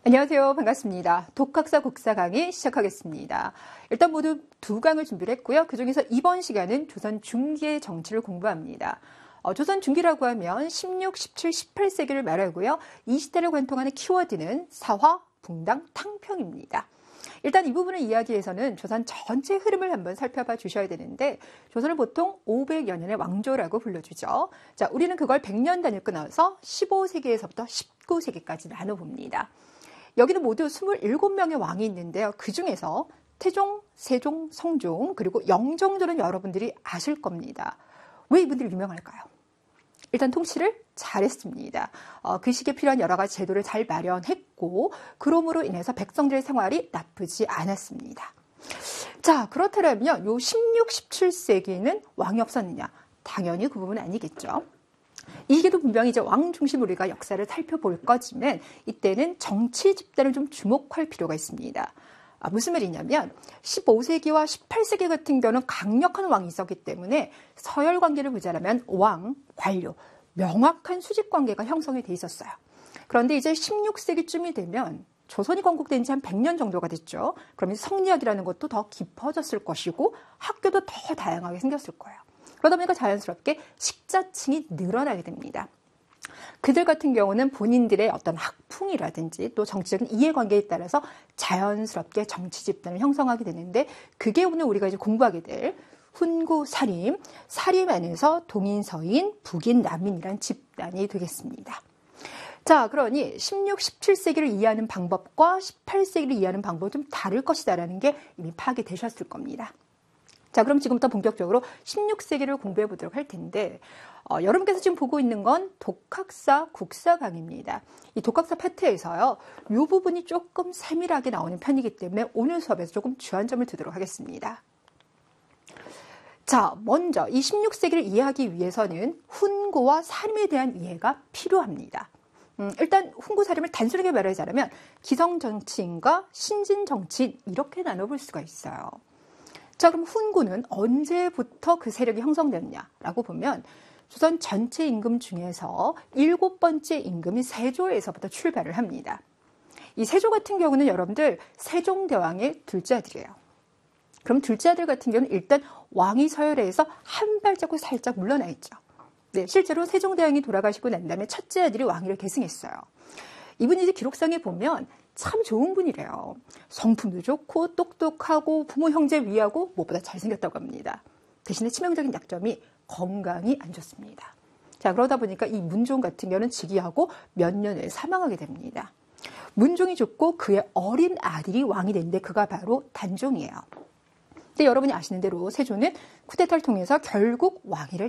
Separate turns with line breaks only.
안녕하세요. 반갑습니다. 독학사 국사 강의 시작하겠습니다. 일단 모두 두 강을 준비를 했고요. 그중에서 이번 시간은 조선 중기의 정치를 공부합니다. 조선 중기라고 하면 16, 17, 18세기를 말하고요. 이 시대를 관통하는 키워드는 사화, 붕당, 탕평입니다. 일단 이 부분을 이야기해서는 조선 전체 흐름을 한번 살펴봐 주셔야 되는데 조선을 보통 500여 년의 왕조라고 불러주죠. 자, 우리는 그걸 100년 단위로 끊어서 15세기에서부터 19세기까지 나눠봅니다. 여기는 모두 27명의 왕이 있는데요. 그중에서 태종, 세종, 성종, 그리고 영종들은 여러분들이 아실 겁니다. 왜 이분들이 유명할까요? 일단 통치를 잘했습니다. 그 시기에 필요한 여러 가지 제도를 잘 마련했고 그러므로 인해서 백성들의 생활이 나쁘지 않았습니다. 자, 그렇다면 요 16, 17세기는 왕이 없었느냐? 당연히 그 부분은 아니겠죠. 이 시기도 분명히 이제 왕 중심으로 우리가 역사를 살펴볼 거지만 이때는 정치 집단을 좀 주목할 필요가 있습니다. 무슨 말이냐면 15세기와 18세기 같은 경우는 강력한 왕이 있었기 때문에 서열 관계를 보자면 왕, 관료, 명확한 수직 관계가 형성이 돼 있었어요. 그런데 이제 16세기쯤이 되면 조선이 건국된 지 한 100년 정도가 됐죠. 그러면 성리학이라는 것도 더 깊어졌을 것이고 학교도 더 다양하게 생겼을 거예요. 그러다 보니까 자연스럽게 식자층이 늘어나게 됩니다. 그들 같은 경우는 본인들의 어떤 학풍이라든지 또 정치적인 이해관계에 따라서 자연스럽게 정치 집단을 형성하게 되는데 그게 오늘 우리가 이제 공부하게 될 훈구, 사림, 사림 안에서 동인, 서인, 북인, 남인이란 집단이 되겠습니다. 자, 그러니 16, 17세기를 이해하는 방법과 18세기를 이해하는 방법은 좀 다를 것이다라는 게 이미 파악되셨을 겁니다. 자, 그럼 지금부터 본격적으로 16세기를 공부해 보도록 할 텐데 여러분께서 지금 보고 있는 건 독학사 국사 강의입니다. 이 독학사 파트에서요. 이 부분이 조금 세밀하게 나오는 편이기 때문에 오늘 수업에서 조금 주안점을 두도록 하겠습니다. 자, 먼저 이 16세기를 이해하기 위해서는 훈구와 사림에 대한 이해가 필요합니다. 일단 훈구 사림을 단순하게 말하자면 기성정치인과 신진정치인 이렇게 나눠볼 수가 있어요. 자, 그럼 훈구는 언제부터 그 세력이 형성되었냐라고 보면 조선 전체 임금 중에서 7번째 임금인 세조에서부터 출발을 합니다. 이 세조 같은 경우는 여러분들 세종대왕의 둘째 아들이에요. 그럼 둘째 아들 같은 경우는 일단 왕위 서열에서 한 발자국 살짝 물러나 있죠. 네, 실제로 세종대왕이 돌아가시고 난 다음에 첫째 아들이 왕위를 계승했어요. 이분이 이제 기록상에 보면 참 좋은 분이래요. 성품도 좋고 똑똑하고 부모 형제 위하고 무엇보다 잘생겼다고 합니다. 대신에 치명적인 약점이 건강이 안 좋습니다. 자, 그러다 보니까 이 문종 같은 경우는 즉위하고 몇 년 후에 사망하게 됩니다. 문종이 죽고 그의 어린 아들이 왕이 됐는데 그가 바로 단종이에요. 근데 여러분이 아시는 대로 세조는 쿠데타를 통해서 결국 왕위를